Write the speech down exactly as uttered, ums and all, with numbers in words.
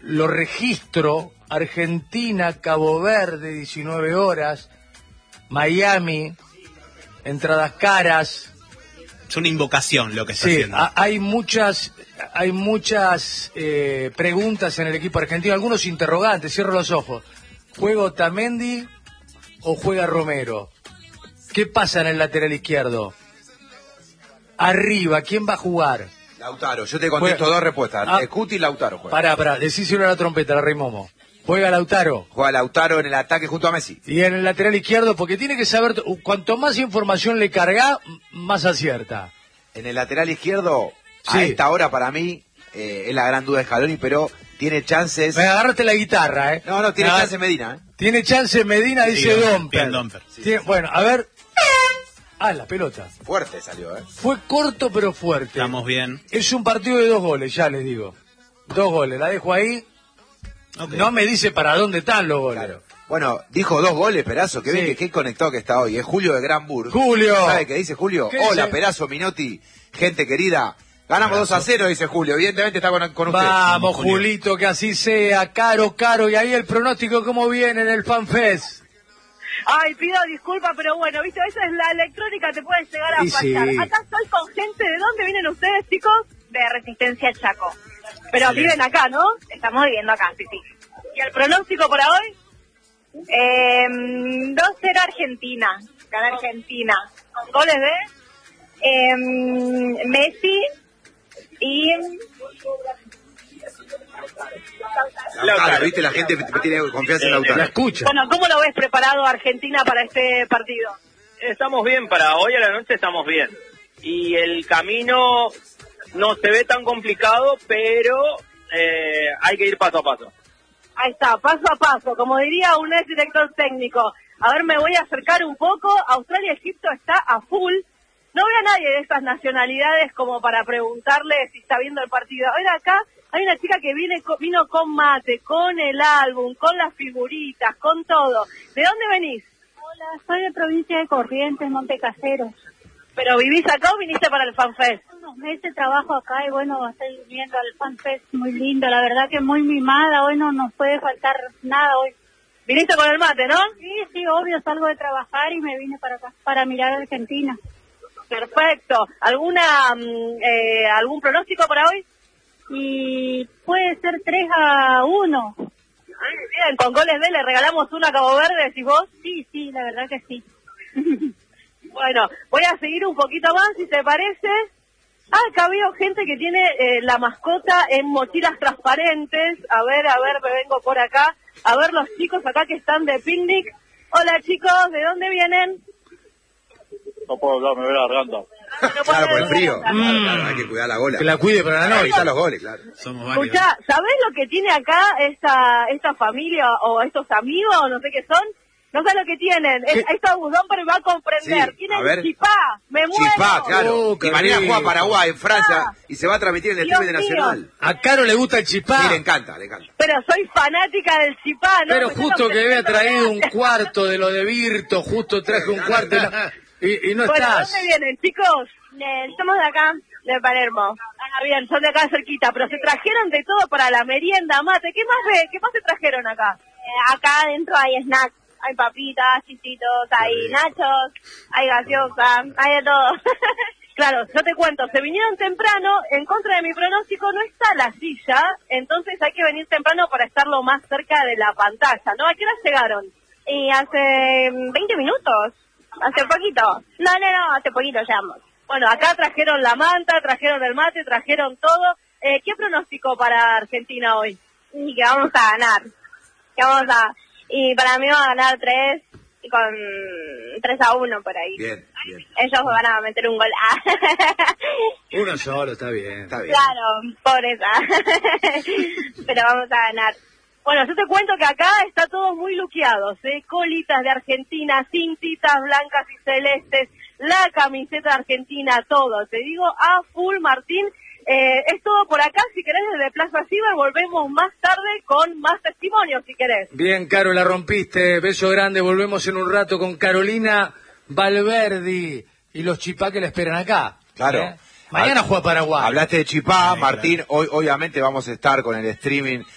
lo registro, Argentina, Cabo Verde, diecinueve horas, Miami, entradas caras. Es una invocación lo que está sí, haciendo. Ha, hay muchas, hay muchas eh, preguntas en el equipo argentino, algunos interrogantes, cierro los ojos. ¿Juega Otamendi o juega Romero? ¿Qué pasa en el lateral izquierdo? Arriba, ¿quién va a jugar? Lautaro, yo te contesto juega... dos respuestas. Ah, Escuti y Lautaro juega. Pará, pará, decíselo a la trompeta, la Rey Momo. Juega Lautaro. Juega Lautaro en el ataque junto a Messi. Y en el lateral izquierdo, porque tiene que saber, cuanto más información le carga, más acierta. En el lateral izquierdo, sí. A esta hora para mí, eh, es la gran duda de Scaloni, pero tiene chances... Me agarraste la guitarra, ¿eh? No, no, tiene Me chance Medina, ¿eh? Tiene chance Medina, sí, dice Domper. Domper. Sí. Tiene... Bueno, a ver... Ah, la pelota. Fuerte salió, ¿eh? Fue corto pero fuerte. Estamos bien. Es un partido de dos goles, ya les digo. Dos goles, la dejo ahí. Okay. No me dice para dónde están los goles. Claro. Bueno, dijo dos goles, Perazo, que sí. Bien que qué conectado que está hoy. Es Julio de Granburg. Julio. ¿Sabe qué dice Julio? Hola, dice? Perazo, Minotti, gente querida. Ganamos dos a cero, dice Julio. Evidentemente está con, con usted. Vamos, Julio. Julito, que así sea. Caro, caro. Y ahí el pronóstico, ¿cómo viene en el FanFest? Ay, pido disculpas, pero bueno, viste, a veces la electrónica te puede llegar a fallar. Sí. Acá estoy con gente, ¿de dónde vienen ustedes, chicos? De Resistencia Chaco. Pero sí. Viven acá, ¿no? Estamos viviendo acá, sí, sí. ¿Y el pronóstico para hoy? Eh, dos cero Argentina. Gana Argentina. Con goles de eh, Messi y... Lautaro, viste, la gente tiene confianza en Lautaro. La escucha. Bueno, ¿cómo lo ves preparado Argentina para este partido? Estamos bien, para hoy a la noche estamos bien. Y el camino no se ve tan complicado, pero eh, hay que ir paso a paso. Ahí está, paso a paso, como diría un ex director técnico. A ver, me voy a acercar un poco. Australia-Egipto está a full. No veo a nadie de estas nacionalidades como para preguntarle si está viendo el partido. A ver, acá hay una chica que viene vino con mate, con el álbum, con las figuritas, con todo. ¿De dónde venís? Hola, soy de provincia de Corrientes, Montecaseros. ¿Pero vivís acá o viniste para el FanFest? Unos meses trabajo acá y bueno, estoy viendo al FanFest, muy lindo, la verdad que muy mimada, hoy no nos puede faltar nada hoy. ¿Viniste con el mate, no? Sí, sí, obvio, salgo de trabajar y me vine para acá, para mirar a Argentina. Perfecto. ¿Alguna eh, algún pronóstico para hoy? Y puede ser tres a uno. Bien, con goles de le regalamos una a Cabo Verde, ¿decís vos? Sí, sí, la verdad que sí. Bueno, voy a seguir un poquito más, si te parece. Ah, acá veo gente que tiene eh, la mascota en mochilas transparentes. A ver, a ver, me vengo por acá. A ver los chicos acá que están de picnic. Hola chicos, ¿de dónde vienen? No puedo hablar, me veo la garganta. No claro, por el frío. Mm. Claro, hay que cuidar la gola. Que la cuide para la noche. Los goles, claro. Escuchá, ¿sabés lo que tiene acá esta esta familia o estos amigos o no sé qué son? No sé lo que tienen. Es, esto Budón pero me va a comprender. Sí, tienen a chipá. Me muero. Chipá, claro. Oh, y mañana juega Paraguay en Francia ah, y se va a transmitir en el T V de Nacional. A Caro le gusta el chipá. Sí, le encanta, le encanta. Pero soy fanática del chipá, ¿no? Pero justo que había traído un cuarto de lo de Virto, justo traje un cuarto y, y no bueno, estás. ¿dónde vienen, chicos? Eh, somos de acá, de Palermo. Ah, bien, son de acá cerquita, pero se trajeron de todo para la merienda, mate. ¿Qué más ve? ¿Qué más se trajeron acá? Eh, acá adentro hay snacks, hay papitas, chisitos, hay nachos, hay gaseosa, hay de todo. Claro, yo te cuento, se vinieron temprano, en contra de mi pronóstico no está la silla, entonces hay que venir temprano para estar lo más cerca de la pantalla, ¿no? ¿A qué hora llegaron? Y hace veinte minutos, hace poquito. No, no, no, hace poquito llegamos. Bueno, acá trajeron la manta, trajeron el mate, trajeron todo. Eh, ¿Qué pronóstico para Argentina hoy? Y que vamos a ganar. Que vamos a... Y para mí va a ganar tres, y con tres a uno por ahí. Bien, bien. Ellos van a meter un gol. Uno solo, está bien. Está bien. Claro, pobreza. Pero vamos a ganar. Bueno, yo te cuento que acá está todo muy luqueados, ¿eh? Colitas de Argentina, cintitas blancas y celestes, la camiseta de Argentina, todo. Te digo a full, Martín. Eh, es todo por acá. Si querés, desde Plaza Ciber volvemos más tarde con más testimonios, si querés. Bien, Caro, la rompiste. Beso grande. Volvemos en un rato con Carolina Valverdi y los chipá que la esperan acá. Claro. ¿Eh? Mañana juega Paraguay. Hablaste de chipá, sí, Martín. Claro. Hoy, obviamente, vamos a estar con el streaming